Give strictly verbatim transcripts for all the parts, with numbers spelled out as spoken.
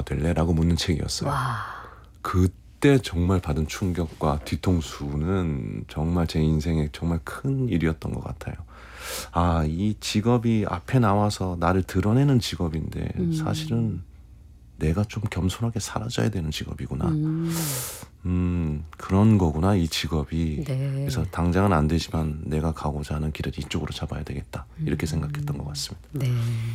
될래? 라고 묻는 책이었어요. 와. 그때 정말 받은 충격과 뒤통수는 정말 제 인생에 정말 큰 일이었던 것 같아요. 아, 이 직업이 앞에 나와서 나를 드러내는 직업인데 음. 사실은 내가 좀 겸손하게 살아줘야 되는 직업이구나. 음. 음, 그런 거구나, 이 직업이. 네. 그래서 당장은 안 되지만 내가 가고자 하는 길을 이쪽으로 잡아야 되겠다. 이렇게 음. 생각했던 것 같습니다. 네.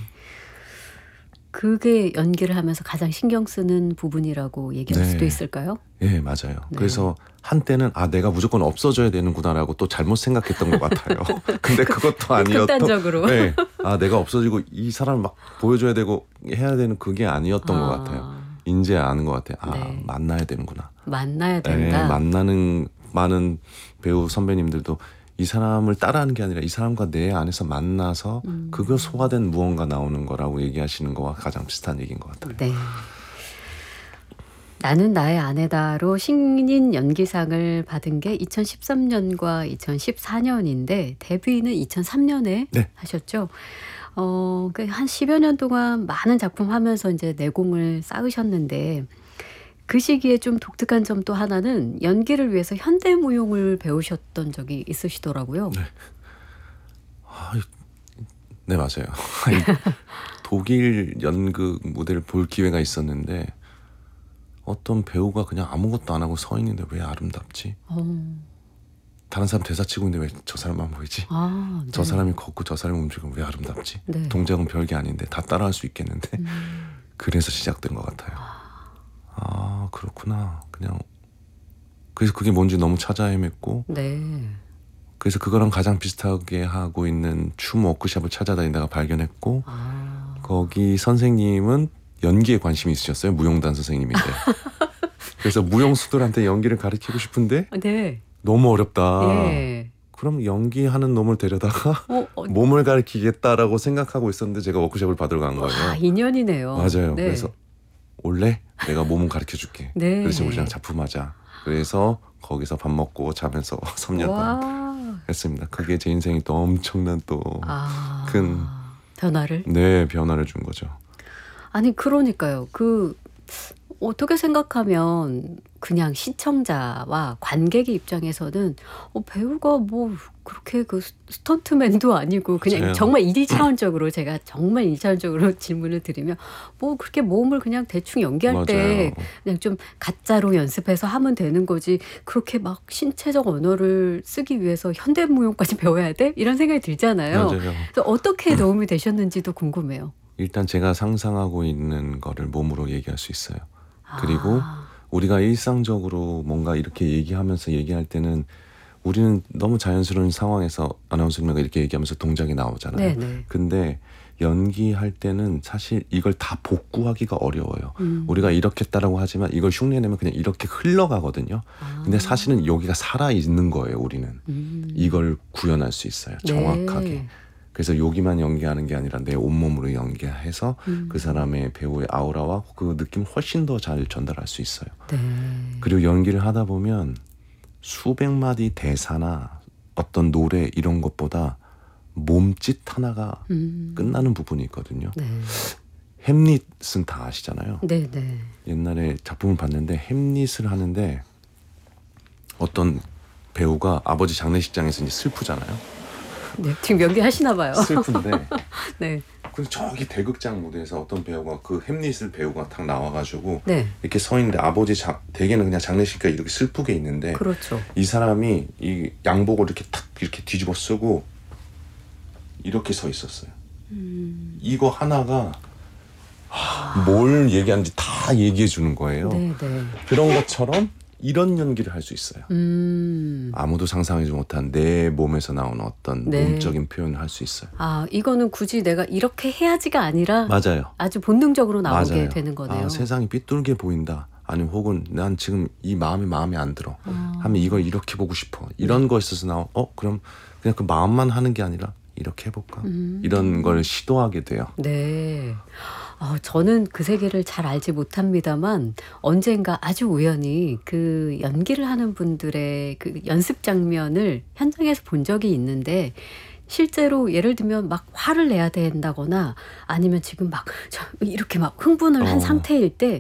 그게 연기를 하면서 가장 신경 쓰는 부분이라고 얘기할 네. 수도 있을까요? 예, 맞아요. 네. 그래서 한때는 아, 내가 무조건 없어져야 되는구나라고 또 잘못 생각했던 것 같아요. 근데 그것도 아니었던. 극단적으로. 네. 아, 내가 없어지고 이 사람을 막 보여줘야 되고 해야 되는 그게 아니었던 아. 것 같아요. 이제 아는 것 같아요. 아, 네. 만나야 되는구나. 만나야 네, 된다. 만나는 많은 배우 선배님들도 이 사람을 따라하는 게 아니라 이 사람과 내 안에서 만나서 음. 그거 소화된 무언가 나오는 거라고 얘기하시는 거와 가장 비슷한 얘기인 것 같아요. 네. 나는 나의 아내다로 신인 연기상을 받은 게 이천십삼 년과 이천십사 년인데 데뷔는 이천삼 년에 네. 하셨죠. 어, 그 한 십여 년 동안 많은 작품 하면서 이제 내공을 쌓으셨는데 그 시기에 좀 독특한 점 또 하나는 연기를 위해서 현대무용을 배우셨던 적이 있으시더라고요. 네. 아, 네, 맞아요. 독일 연극 무대를 볼 기회가 있었는데 어떤 배우가 그냥 아무것도 안 하고 서 있는데 왜 아름답지? 어. 다른 사람 대사 치고 있는데 왜 저 사람만 보이지? 아, 네. 저 사람이 걷고 저 사람이 움직이면 왜 아름답지? 네. 동작은 별게 아닌데 다 따라할 수 있겠는데 음. 그래서 시작된 것 같아요. 아, 그렇구나. 그냥 그래서 그게 뭔지 너무 찾아 헤맸고 네. 그래서 그거랑 가장 비슷하게 하고 있는 춤 워크숍을 찾아다니다가 발견했고 아. 거기 선생님은 연기에 관심이 있으셨어요. 무용단 선생님인데. 그래서 무용수들한테 연기를 가르치고 싶은데 네. 너무 어렵다. 예. 그럼 연기하는 놈을 데려다가 어, 어, 몸을 가르치겠다라고 생각하고 있었는데 제가 워크숍을 받으러 간 거예요. 아, 인연이네요. 맞아요. 네. 그래서 올래? 내가 몸은 가르쳐줄게. 네. 그래서 우리랑 작품하자. 그래서 거기서 밥 먹고 자면서 삼 년 동안 와. 했습니다. 그게 제 인생에 또 엄청난 또 아. 큰 변화를? 네, 변화를 준 거죠. 아니 그러니까요. 그 어떻게 생각하면 그냥 시청자와 관객의 입장에서는 어, 배우가 뭐 그렇게 그 스턴트맨도 아니고 그냥 맞아요. 정말 일차원적으로 제가 정말 일차원적으로 질문을 드리면 뭐 그렇게 몸을 그냥 대충 연기할 때 맞아요. 그냥 좀 가짜로 연습해서 하면 되는 거지 그렇게 막 신체적 언어를 쓰기 위해서 현대무용까지 배워야 돼? 이런 생각이 들잖아요. 맞아요. 그래서 어떻게 도움이 되셨는지도 궁금해요. 일단 제가 상상하고 있는 거를 몸으로 얘기할 수 있어요. 그리고 아. 우리가 일상적으로 뭔가 이렇게 얘기하면서 얘기할 때는 우리는 너무 자연스러운 상황에서 아나운서님과 이렇게 얘기하면서 동작이 나오잖아요. 네네. 근데 연기할 때는 사실 이걸 다 복구하기가 어려워요. 음. 우리가 이렇게 했다라고 하지만 이걸 흉내내면 그냥 이렇게 흘러가거든요. 아. 근데 사실은 여기가 살아있는 거예요, 우리는. 음. 이걸 구현할 수 있어요, 정확하게. 네. 그래서 여기만 연기하는 게 아니라 내 온몸으로 연기해서 음. 그 사람의 배우의 아우라와 그 느낌을 훨씬 더 잘 전달할 수 있어요. 네. 그리고 연기를 하다 보면 수백 마디 대사나 어떤 노래 이런 것보다 몸짓 하나가 음. 끝나는 부분이 있거든요. 네. 햄릿은 다 아시잖아요. 네네. 옛날에 작품을 봤는데 햄릿을 하는데 어떤 배우가 아버지 장례식장에서 이제 슬프잖아요. 네. 지금 연기하시나 봐요. 슬픈데 네. 근데 저기 대극장 무대에서 어떤 배우가 그 햄릿을 배우가 딱 나와가지고 네. 이렇게 서 있는데 아버지 자, 대개는 그냥 장례식가 이렇게 슬프게 있는데 그렇죠. 이 사람이 이 양복을 이렇게 탁 이렇게 뒤집어 쓰고 이렇게 서 있었어요. 음. 이거 하나가 하, 뭘 얘기하는지 다 얘기해 주는 거예요. 네네. 그런 것처럼 이런 연기를 할 수 있어요. 음. 아무도 상상하지 못한 내 몸에서 나오는 어떤 네. 몸적인 표현을 할 수 있어요. 아, 이거는 굳이 내가 이렇게 해야지가 아니라 맞아요. 아주 본능적으로 나오게 맞아요. 되는 거네요. 아, 세상이 삐뚤게 보인다. 아니면 혹은 난 지금 이 마음이 마음에 안 들어. 아. 하면 이걸 이렇게 보고 싶어. 이런 거 있어서 나와. 어 그럼 그냥 그 마음만 하는 게 아니라 이렇게 해볼까? 음. 이런 걸 시도하게 돼요. 네. 어, 저는 그 세계를 잘 알지 못합니다만 언젠가 아주 우연히 그 연기를 하는 분들의 그 연습 장면을 현장에서 본 적이 있는데 실제로 예를 들면 막 화를 내야 된다거나 아니면 지금 막 저 이렇게 막 흥분을 한 어. 상태일 때